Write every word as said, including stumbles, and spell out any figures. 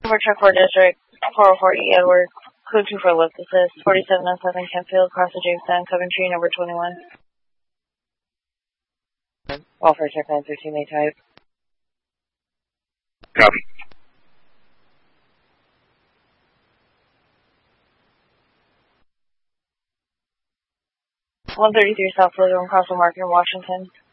For Truck four District, four oh four E Edward, code two for lift assist, forty-seven oh seven Kentfield, across the Jamestown, Coventry, number twenty-one. Welfare check nine thirteen, A type. Copy. one thirty-three South Logan, Crossville Market in Washington.